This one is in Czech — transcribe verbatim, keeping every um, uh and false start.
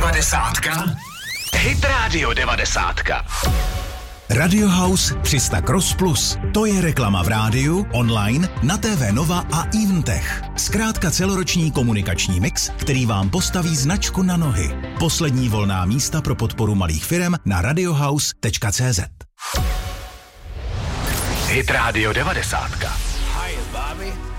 devadesátka. Hit Radio devadesátka. Radio House tři sta Cross Plus. To je reklama v rádiu, online, na T V Nova a Eventech. Zkrátka celoroční komunikační mix, který vám postaví značku na nohy. Poslední volná místa pro podporu malých firem na radiohouse tečka cé zet. Hit Radio devadesátka. Hi, Bobby.